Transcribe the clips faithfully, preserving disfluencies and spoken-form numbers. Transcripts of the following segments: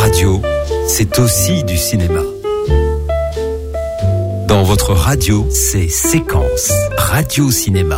radio, c'est aussi du cinéma. Dans votre radio, c'est Séquence, radio-cinéma.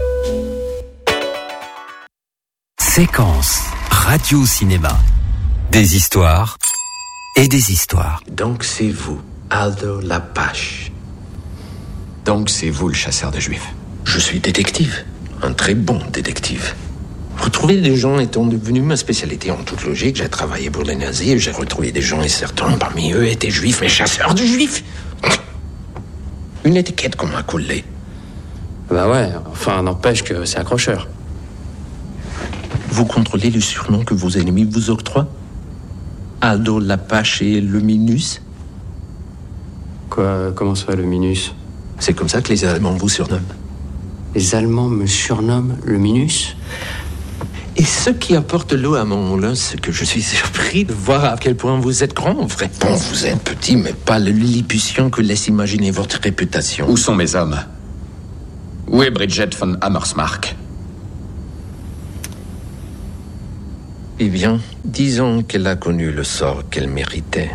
Séquence, radio-cinéma. Des histoires et des histoires. Donc c'est vous, Aldo Lapache. Donc c'est vous le chasseur de juifs. Je suis détective, un très bon détective. Retrouver des gens étant devenu ma spécialité en toute logique. J'ai travaillé pour les nazis et j'ai retrouvé des gens et certains parmi eux étaient juifs, mais chasseurs de juifs. Une étiquette qu'on m'a collée. Bah ouais, enfin n'empêche que c'est accrocheur. Vous contrôlez le surnom que vos ennemis vous octroient? Aldo Lapache et le Minus? Quoi, comment ça, le Minus? C'est comme ça que les Allemands vous surnomment. Les Allemands me surnomment le Minus? Et ce qui apporte l'eau à mon moulin, c'est que je suis surpris de voir à quel point vous êtes grand, en vrai. Bon, vous êtes petit, mais pas le lilliputien que laisse imaginer votre réputation. Où sont mes hommes? Où est Bridget von Hammersmark? Eh bien, disons qu'elle a connu le sort qu'elle méritait.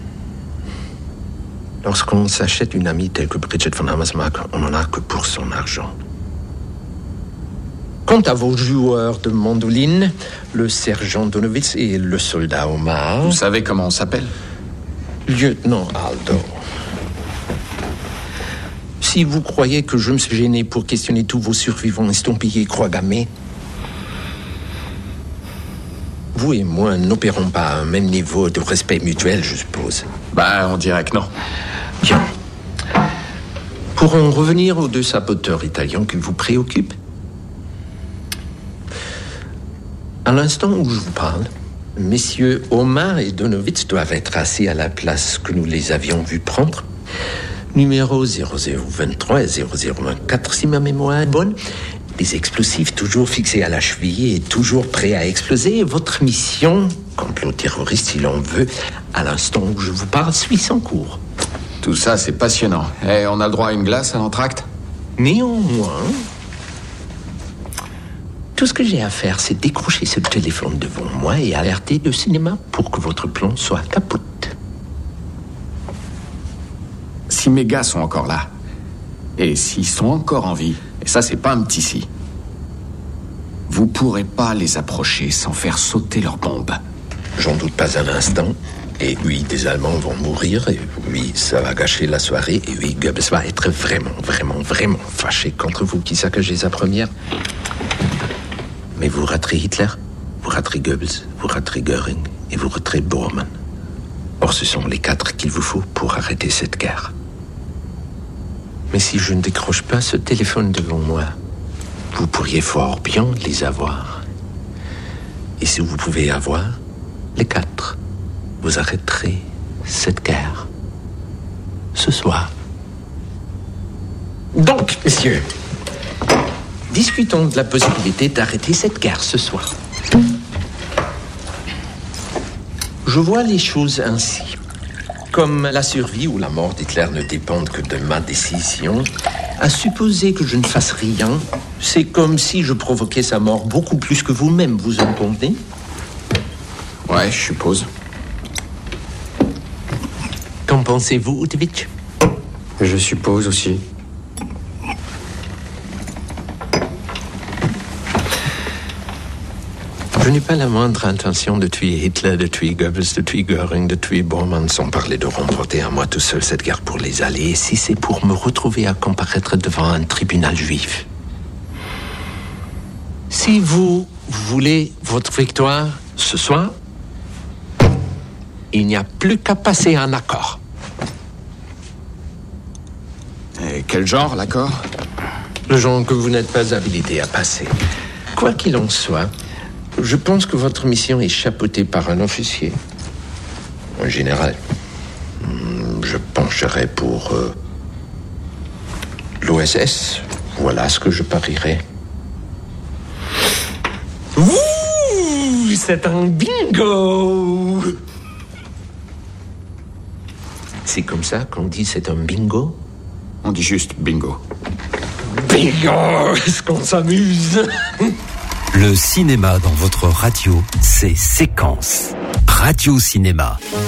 Lorsqu'on s'achète une amie telle que Bridget von Hammersmark, on n'en a que pour son argent. Quant à vos joueurs de mandoline, le sergent Donowitz et le soldat Omar... Vous savez comment on s'appelle? Lieutenant Aldo. Si vous croyez que je me suis gêné pour questionner tous vos survivants estampillés croix gammée, vous et moi n'opérons pas à un même niveau de respect mutuel, je suppose. Bah, on dirait que non. Bien. Pour en revenir aux deux saboteurs italiens qui vous préoccupent, à l'instant où je vous parle, messieurs Omar et Donowitz doivent être assis à la place que nous les avions vus prendre. Numéro zéro zéro vingt-trois et zéro zéro vingt-quatre, si ma mémoire est bonne. Des explosifs toujours fixés à la cheville et toujours prêts à exploser. Et votre mission, complot terroriste si l'on veut, à l'instant où je vous parle, suit son cours. Tout ça, c'est passionnant. Et on a le droit à une glace à l'entracte? Néanmoins, tout ce que j'ai à faire, c'est décrocher ce téléphone devant moi et alerter le cinéma pour que votre plan soit capote. Si mes gars sont encore là, et s'ils sont encore en vie, et ça, c'est pas un petit si, vous pourrez pas les approcher sans faire sauter leurs bombes. J'en doute pas un instant. Et oui, des Allemands vont mourir, et oui, ça va gâcher la soirée, et oui, Goebbels va être vraiment, vraiment, vraiment fâché contre vous qui saccagez sa première. Mais vous raterez Hitler, vous raterez Goebbels, vous raterez Göring, et vous raterez Bormann. Or, ce sont les quatre qu'il vous faut pour arrêter cette guerre. Mais si je ne décroche pas ce téléphone devant moi, vous pourriez fort bien les avoir. Et si vous pouvez avoir les quatre, vous arrêterez cette guerre ce soir. Donc, messieurs, discutons de la possibilité d'arrêter cette guerre ce soir. Je vois les choses ainsi. Comme la survie ou la mort d'Hitler ne dépendent que de ma décision, à supposer que je ne fasse rien, c'est comme si je provoquais sa mort beaucoup plus que vous-même, vous en convenez? Ouais, je suppose. Qu'en pensez-vous, Outwitch? Je suppose aussi. Je n'ai pas la moindre intention de tuer Hitler, de tuer Goebbels, de tuer Göring, de tuer Bormann, sans parler de remporter à moi tout seul cette guerre pour les Alliés, si c'est pour me retrouver à comparaître devant un tribunal juif. Si vous voulez votre victoire ce soir, il n'y a plus qu'à passer un accord. Et quel genre, l'accord? Le genre que vous n'êtes pas habilité à passer. Quoi qu'il en soit, je pense que votre mission est chapeautée par un officier. Un général. Je pencherai pour euh, l'O S S. Voilà ce que je parierais. Ouh, c'est un bingo! C'est comme ça qu'on dit c'est un bingo? On dit juste bingo. Bingo! Est-ce qu'on s'amuse? Le cinéma dans votre radio, c'est Séquence. Radio Radio Cinéma.